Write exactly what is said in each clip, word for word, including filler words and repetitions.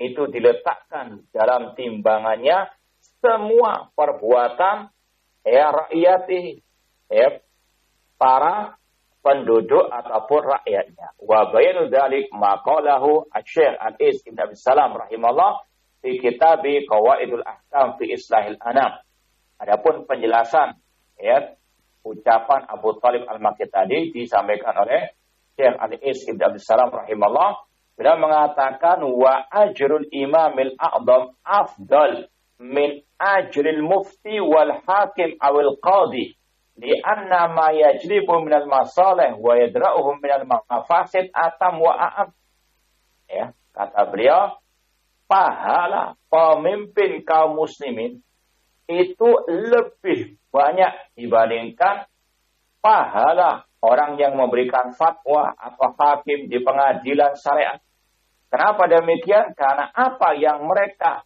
itu diletakkan dalam timbangannya semua perbuatan ya rakyati ya para penduduk ataupun rakyatnya. Wa bayanu dzalik maqalahu Asy-Syaikh Al-Is Ibn Abi Salam rahimahullah fi kitab Qawaidul Ahkam fi Islahil Anam. Adapun penjelasan ya ucapan Abu Thalib Al-Makki tadi disampaikan oleh Syekh Al-Is Ibn Abi Salam rahimahullah. Beliau mengatakan wa ajrul imamil a'dham afdal min ajril mufti wal hakim awil qadi li'anna ma yajlibu minal masalih wa yadra'uhum minal mafasid atam wa a'am. Ya, kata beliau, pahala pemimpin kaum muslimin itu lebih banyak dibandingkan pahala orang yang memberikan fatwa atau hakim di pengadilan syariat. Kenapa demikian? Karena apa yang mereka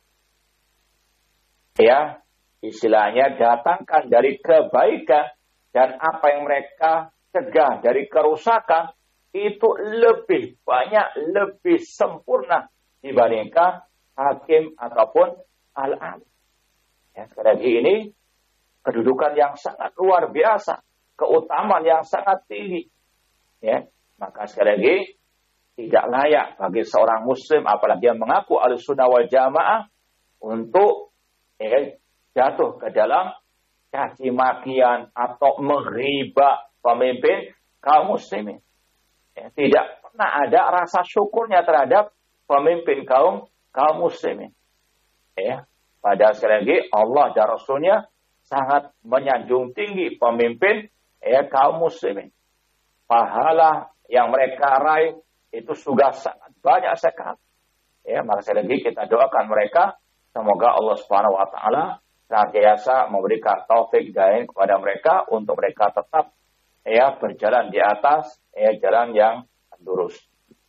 ya istilahnya datangkan dari kebaikan dan apa yang mereka cegah dari kerusakan itu lebih banyak, lebih sempurna dibandingkan hakim ataupun al-alim. Ya, sekali lagi ini kedudukan yang sangat luar biasa, keutamaan yang sangat tinggi. Ya, maka sekali lagi tidak layak bagi seorang muslim apalagi yang mengaku Ahlussunnah wal Jamaah untuk eh, jatuh ke dalam caci makian atau menghina pemimpin kaum muslimin. Ya, tidak pernah ada rasa syukurnya terhadap pemimpin kaum kaum muslimin. Ya, padahal sekali lagi Allah dan Rasulnya sangat menyanjung tinggi pemimpin ya kaum muslimin. Pahala yang mereka raih itu sudah sangat banyak sekali. Ya, maka sekali lagi kita doakan mereka semoga Allah Subhanahu wa taala senantiasa memberikan taufik hidayah kepada mereka untuk mereka tetap ya berjalan di atas ya jalan yang lurus.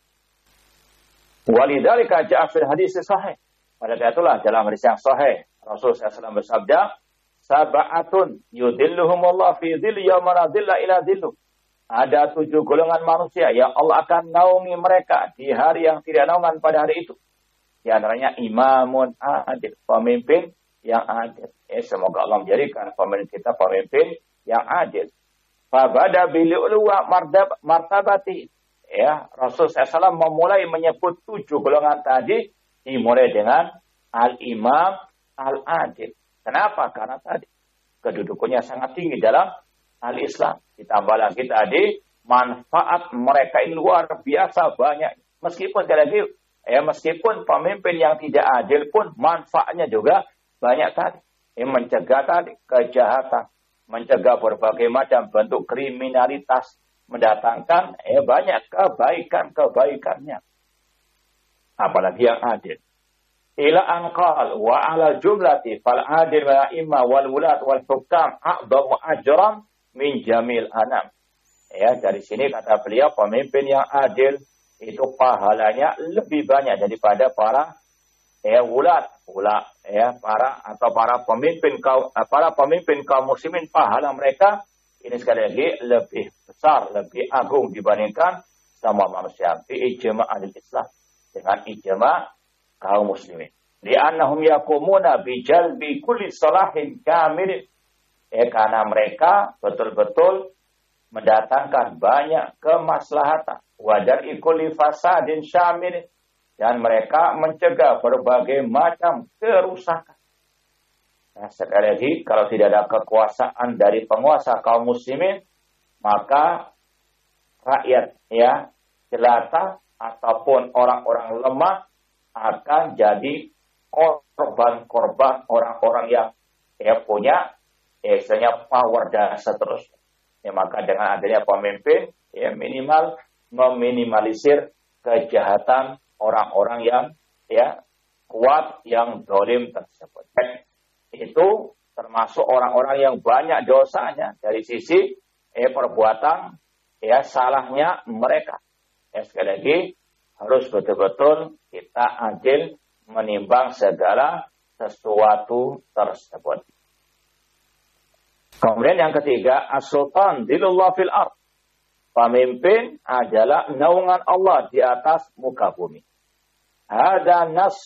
Walidzalika ja'a fil hadis sahih. Pada itulah dalam hadis yang sahih Rasul sallallahu alaihi wasallam bersabda, "Sab'atun yudhilluhumullah fi dhilli yauma la dhilla illa dhilluh." Ada tujuh golongan manusia yang Allah akan naungi mereka di hari yang tidak naungan pada hari itu. Di antaranya imamun adil, pemimpin yang adil. Eh, semoga Allah menjadikan pemimpin kita pemimpin yang adil. Fabada bili'luwa martabati. Ya, Rasul sallallahu alaihi wasallam memulai menyebut tujuh golongan tadi dimulai dengan al-imam al-adil. Kenapa? Karena tadi kedudukannya sangat tinggi dalam al-Islam. Ditambah lagi tadi manfaat mereka ini luar biasa banyak. Meskipun sekali lagi ya meskipun pemimpin yang tidak adil pun manfaatnya juga banyak tadi. Ya, mencegah tadi kejahatan, mencegah berbagai macam bentuk kriminalitas, mendatangkan eh banyak kebaikan-kebaikannya. Apalagi yang adil. Ila angqal wa ala jumlati fal adil wa imma wal wulat wal hukam a'dhamu ajran min jamil anam. Ya, dari sini kata beliau pemimpin yang adil itu pahalanya lebih banyak daripada para ya wulat, wulat ya para atau para pemimpin kaum para pemimpin kaum muslimin pahala mereka ini sekali lagi lebih besar, lebih agung dibandingkan sama manusia. Fi ijma' al-Islam dengan ijma' kaum muslimin. Li'annahum yakumuna bi jalbi kulli salahin kamil. Ya, karena mereka betul-betul mendatangkan banyak kemaslahatan. Wajar ikuli fasadin syamil. Dan mereka mencegah berbagai macam kerusakan. Nah, sekali lagi, kalau tidak ada kekuasaan dari penguasa kaum muslimin, maka rakyat ya jelata ataupun orang-orang lemah akan jadi korban-korban orang-orang yang ya punya ya, istilahnya power dan seterusnya. Ya, maka dengan adanya pemimpin, ya minimal meminimalisir kejahatan orang-orang yang ya kuat, yang zalim tersebut. Itu termasuk orang-orang yang banyak dosanya dari sisi eh, perbuatan ya salahnya mereka. Ya, sekali lagi harus betul-betul kita adil menimbang segala sesuatu tersebut. Kemudian yang ketiga, as-sultan dilullah fil ard. Pemimpin adalah naungan Allah di atas muka bumi. Ada nas